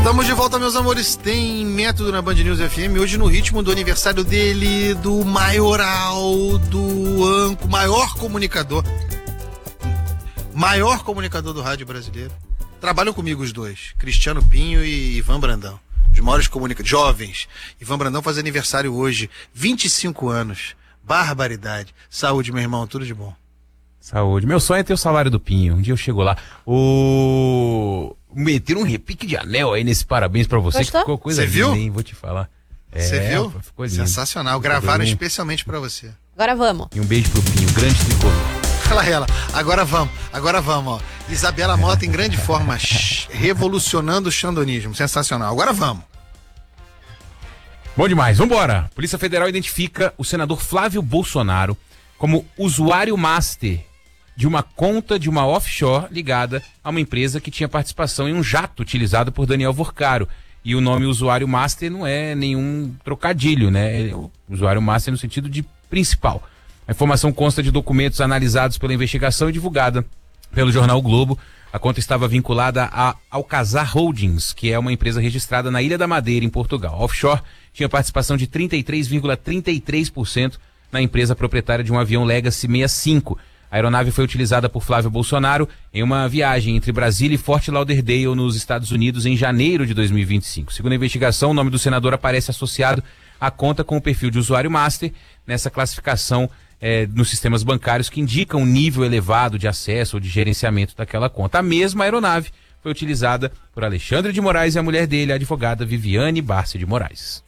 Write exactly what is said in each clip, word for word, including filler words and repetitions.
Estamos de volta, meus amores. Tem Método na Band News F M. Hoje no ritmo do aniversário dele, do maioral, do Anco, maior comunicador. Maior comunicador do rádio brasileiro. Trabalham comigo os dois, Cristiano Pinho e Ivan Brandão. Os maiores comunicadores, jovens. Ivan Brandão faz aniversário hoje, vinte e cinco anos. Barbaridade. Saúde, meu irmão, tudo de bom. Saúde. Meu sonho é ter o salário do Pinho. Um dia eu chego lá. O... Meter um repique de anel aí nesse parabéns pra você. Gostou? Que ficou coisa Você viu? linda, hein? Vou te falar. Você É, viu? Ficou lindo. Sensacional. Ficou Gravaram bem. especialmente pra você. Agora vamos. E um beijo pro Pinho, grande tricô. Fala ela. Agora vamos. Agora vamos, ó. Isabela Mota em grande forma, shh, revolucionando o xandonismo. Sensacional. Agora vamos. Bom demais, vambora. Polícia Federal identifica o senador Flávio Bolsonaro como usuário master de uma conta de uma offshore ligada a uma empresa que tinha participação em um jato utilizado por Daniel Vorcaro. E o nome usuário master não é nenhum trocadilho, né? É o usuário master no sentido de principal. A informação consta de documentos analisados pela investigação e divulgada pelo jornal o Globo. A conta estava vinculada a Alcazar Holdings, que é uma empresa registrada na Ilha da Madeira, em Portugal. A offshore tinha participação de trinta e três vírgula trinta e três por cento na empresa proprietária de um avião Legacy sessenta e cinco. A aeronave foi utilizada por Flávio Bolsonaro em uma viagem entre Brasília e Fort Lauderdale, nos Estados Unidos, em janeiro de dois mil e vinte e cinco. Segundo a investigação, o nome do senador aparece associado à conta com o perfil de usuário master, nessa classificação eh, nos sistemas bancários que indicam um nível elevado de acesso ou de gerenciamento daquela conta. A mesma aeronave foi utilizada por Alexandre de Moraes e a mulher dele, a advogada Viviane Barça de Moraes.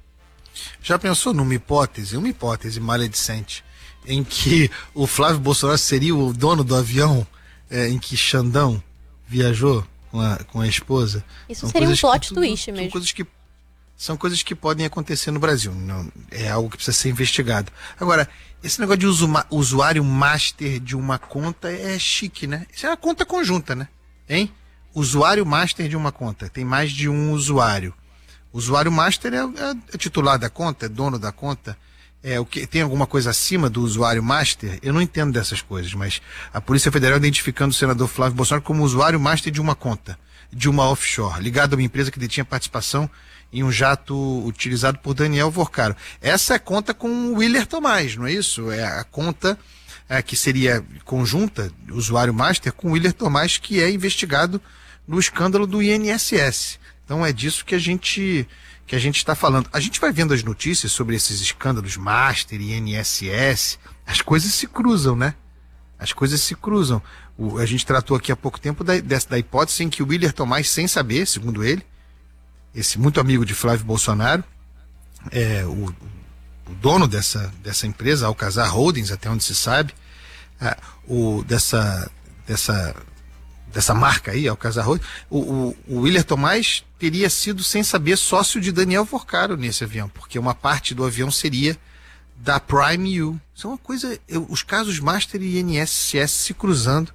Já pensou numa hipótese, uma hipótese maledicente, em que o Flávio Bolsonaro seria o dono do avião é, em que Xandão viajou com a, com a esposa? Isso São seria um coisas que plot tudo- twist são mesmo. Coisas que, são coisas que podem acontecer no Brasil. Não, é algo que precisa ser investigado. Agora, esse negócio de usu- usuário master de uma conta é chique, né? Isso é uma conta conjunta, né? Hein? Usuário master de uma conta. Tem mais de um usuário. O usuário master é, é, é titular da conta, é dono da conta. É, o que, tem alguma coisa acima do usuário master? Eu não entendo dessas coisas, mas a Polícia Federal identificando o senador Flávio Bolsonaro como usuário master de uma conta, de uma offshore, ligado a uma empresa que detinha participação em um jato utilizado por Daniel Vorcaro. Essa é a conta com o Willer Tomás, não é isso? É a conta é, que seria conjunta, usuário master, com o Willer Tomás, que é investigado no escândalo do I N S S. Então é disso que a gente que a gente está falando. A gente vai vendo as notícias sobre esses escândalos Master e I N S S, as coisas se cruzam, né? As coisas se cruzam. O, a gente tratou aqui há pouco tempo da, dessa, da hipótese em que o Willer Tomás, sem saber, segundo ele, esse muito amigo de Flávio Bolsonaro, é, o, o dono dessa, dessa empresa, Alcazar Holdings, até onde se sabe, é, o, dessa, dessa dessa marca aí, Alcazar Holdings, o, o, o Willer Tomás teria sido, sem saber, sócio de Daniel Vorcaro nesse avião, porque uma parte do avião seria da Prime U. Isso é uma coisa, eu, os casos Master e I N S S se cruzando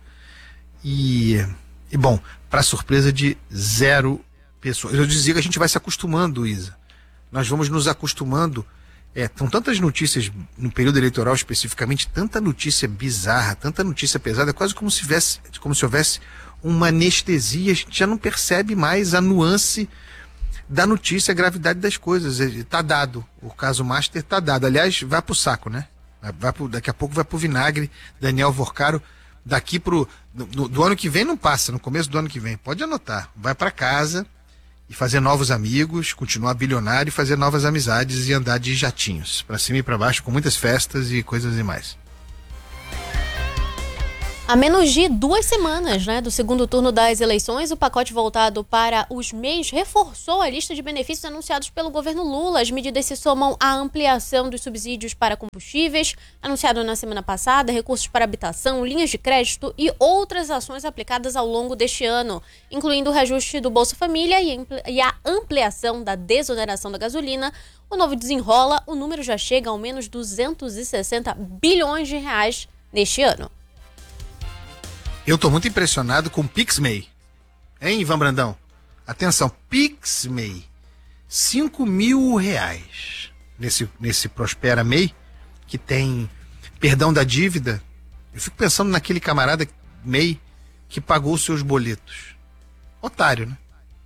e, e bom, para surpresa de zero pessoas. Eu dizia que a gente vai se acostumando, Isa. Nós vamos nos acostumando. É, são tantas notícias no período eleitoral especificamente, tanta notícia bizarra, tanta notícia pesada, quase como se houvesse, como se houvesse uma anestesia. A gente já não percebe mais a nuance da notícia, a gravidade das coisas. Está dado, o caso Master está dado. Aliás, vai pro saco, né? Vai pro, daqui a pouco vai pro vinagre. Daniel Vorcaro, daqui pro do, do ano que vem não passa, no começo do ano que vem, pode anotar, vai para casa e fazer novos amigos, continuar bilionário e fazer novas amizades e andar de jatinhos, para cima e para baixo, com muitas festas e coisas demais. A menos de duas semanas, né, do segundo turno das eleições, o pacote voltado para os meios reforçou a lista de benefícios anunciados pelo governo Lula. As medidas se somam à ampliação dos subsídios para combustíveis, anunciado na semana passada, recursos para habitação, linhas de crédito e outras ações aplicadas ao longo deste ano, incluindo o reajuste do Bolsa Família e a ampliação da desoneração da gasolina. O novo desenrola, o número já chega ao menos duzentos e sessenta bilhões de reais neste ano. Eu tô muito impressionado com o PixMay. Hein, Ivan Brandão? Atenção, PixMay. cinco mil reais nesse, nesse Prospera May, que tem perdão da dívida. Eu fico pensando naquele camarada May que pagou os seus boletos. Otário, né?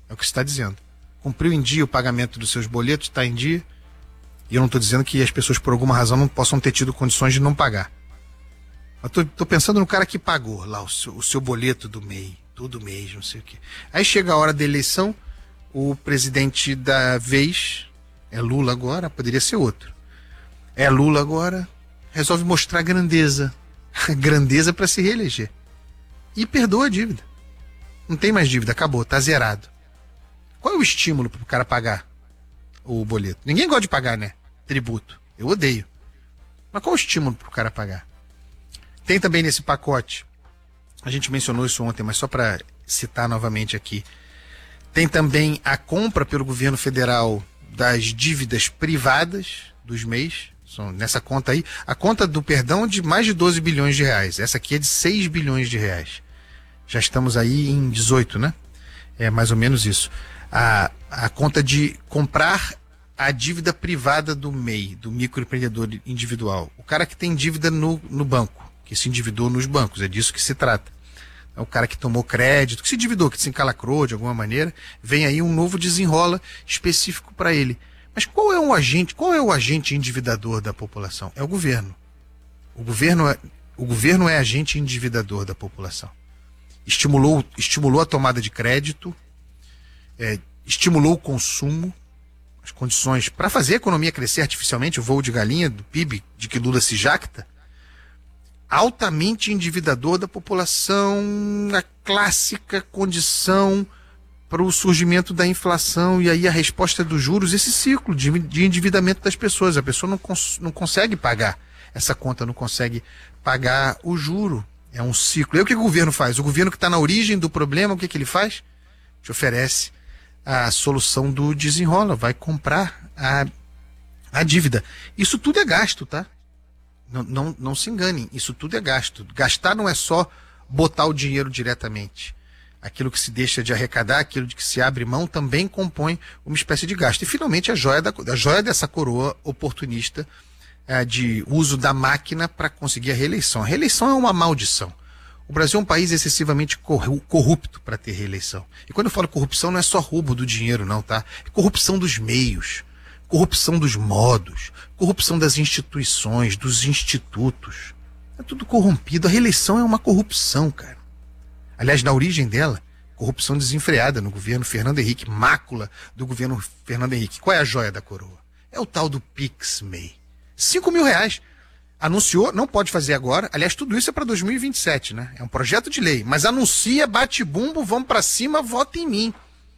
É o que você está dizendo. Cumpriu em dia o pagamento dos seus boletos, está em dia. E eu não estou dizendo que as pessoas, por alguma razão, não possam ter tido condições de não pagar. Mas estou pensando no cara que pagou lá o seu, o seu boleto do M E I, todo mês, não sei o quê. Aí chega a hora da eleição, o presidente da vez, é Lula agora, poderia ser outro. É Lula agora, resolve mostrar grandeza. Grandeza para se reeleger. E perdoa a dívida. Não tem mais dívida, acabou, tá zerado. Qual é o estímulo para o cara pagar o boleto? Ninguém gosta de pagar, né? Tributo. Eu odeio. Mas qual é o estímulo para o cara pagar? Tem também nesse pacote, a gente mencionou isso ontem, mas só para citar novamente aqui, tem também a compra pelo governo federal das dívidas privadas dos M E Is. São nessa conta aí, a conta do perdão é de mais de doze bilhões de reais. Essa aqui é de seis bilhões de reais. Já estamos aí em dezoito, né? É mais ou menos isso. A, a conta de comprar a dívida privada do M E I, do microempreendedor individual. O cara que tem dívida no, no banco, que se endividou nos bancos, é disso que se trata. É o cara que tomou crédito, que se endividou, que se encalacrou de alguma maneira, vem aí um novo desenrola específico para ele. Mas qual é um agente, qual é o agente endividador da população? É o governo. O governo é, o governo é agente endividador da população. Estimulou, estimulou a tomada de crédito, é, estimulou o consumo, as condições para fazer a economia crescer artificialmente, o voo de galinha do P I B de que Lula se jacta, altamente endividador da população, a clássica condição para o surgimento da inflação e aí a resposta dos juros, esse ciclo de, de endividamento das pessoas. A pessoa não, cons, não consegue pagar essa conta, não consegue pagar o juro. É um ciclo. E aí o que o governo faz? O governo que está na origem do problema, o que, que ele faz? Te oferece a solução do desenrola, vai comprar a, a dívida. Isso tudo é gasto, tá? Não, não, não se enganem, isso tudo é gasto. Gastar não é só botar o dinheiro diretamente. Aquilo que se deixa de arrecadar, aquilo de que se abre mão, também compõe uma espécie de gasto. E finalmente a joia, da, a joia dessa coroa oportunista é, de uso da máquina para conseguir a reeleição. A reeleição é uma maldição. O Brasil é um país excessivamente corrupto para ter reeleição. E quando eu falo corrupção, não é só roubo do dinheiro, não, tá? É corrupção dos meios, corrupção dos modos, corrupção das instituições, dos institutos. É tudo corrompido. A reeleição é uma corrupção, cara. Aliás, na origem dela, corrupção desenfreada no governo Fernando Henrique, mácula do governo Fernando Henrique. Qual é a joia da coroa? É o tal do Pix M E I. Cinco mil reais. Anunciou, não pode fazer agora. Aliás, tudo isso é para dois mil e vinte e sete, né? É um projeto de lei. Mas anuncia, bate bumbo, vamos para cima, vota em mim.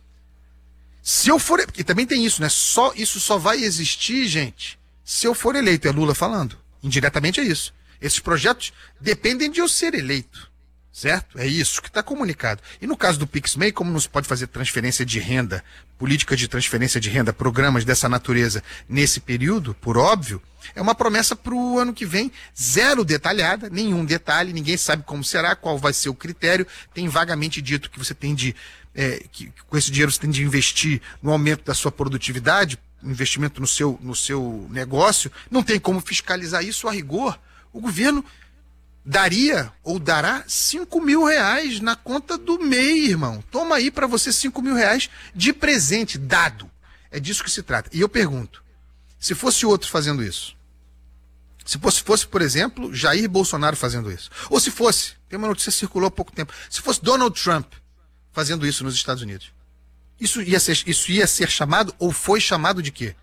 Se eu for... Porque também tem isso, né? Só, isso só vai existir, gente, se eu for eleito. É Lula falando. Indiretamente é isso. Esses projetos dependem de eu ser eleito. Certo? É isso que está comunicado. E no caso do Pix M E I, como não se pode fazer transferência de renda, política de transferência de renda, programas dessa natureza nesse período, por óbvio, é uma promessa para o ano que vem, zero detalhada, nenhum detalhe, ninguém sabe como será, qual vai ser o critério. Tem vagamente dito que você tem de, é, que com esse dinheiro você tem de investir no aumento da sua produtividade, investimento no seu, no seu negócio. Não tem como fiscalizar isso a rigor. O governo daria ou dará cinco mil reais na conta do M E I, irmão. Toma aí para você cinco mil reais de presente, dado. É disso que se trata. E eu pergunto, se fosse outro fazendo isso, se fosse, fosse, por exemplo, Jair Bolsonaro fazendo isso, ou se fosse, tem uma notícia que circulou há pouco tempo, se fosse Donald Trump fazendo isso nos Estados Unidos, isso ia ser, isso ia ser chamado, ou foi chamado de quê?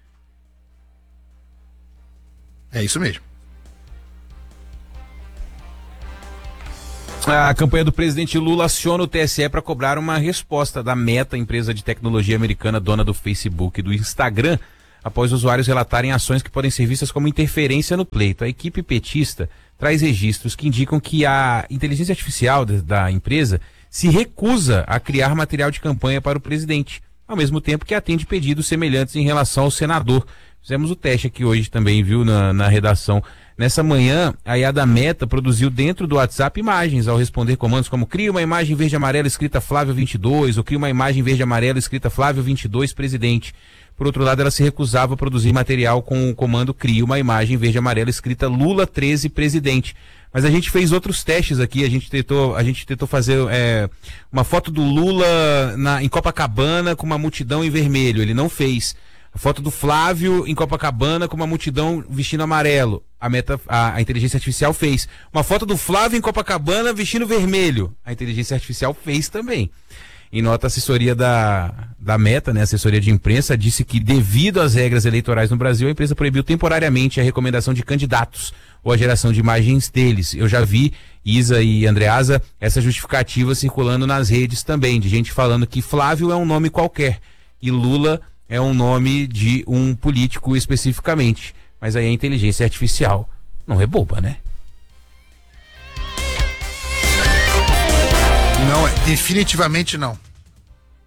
É isso mesmo. A campanha do presidente Lula aciona o T S E para cobrar uma resposta da Meta, empresa de tecnologia americana dona do Facebook e do Instagram, após usuários relatarem ações que podem ser vistas como interferência no pleito. A equipe petista traz registros que indicam que a inteligência artificial da empresa se recusa a criar material de campanha para o presidente, ao mesmo tempo que atende pedidos semelhantes em relação ao senador. Fizemos o teste aqui hoje também, viu, na, na redação. Nessa manhã, a I A da Meta produziu dentro do WhatsApp imagens ao responder comandos como cria uma imagem verde e amarela escrita Flávio vinte e dois ou cria uma imagem verde e amarela escrita Flávio vinte e dois presidente. Por outro lado, ela se recusava a produzir material com o comando cria uma imagem verde e amarela escrita Lula treze presidente. mas a gente fez outros testes aqui, a gente tentou, a gente tentou fazer é, uma foto do Lula na, em Copacabana com uma multidão em vermelho, ele não fez. A foto do Flávio em Copacabana com uma multidão vestindo amarelo, a, meta, a, a inteligência artificial fez. Uma foto do Flávio em Copacabana vestindo vermelho, a inteligência artificial fez também. Em nota, a assessoria da, da Meta, né, assessoria de imprensa, disse que devido às regras eleitorais no Brasil, a empresa proibiu temporariamente a recomendação de candidatos ou a geração de imagens deles. Eu já vi, Isa e Andreasa, essa justificativa circulando nas redes também, de gente falando que Flávio é um nome qualquer e Lula é um nome de um político especificamente. Mas aí a inteligência artificial não é boba, né? Não, definitivamente não.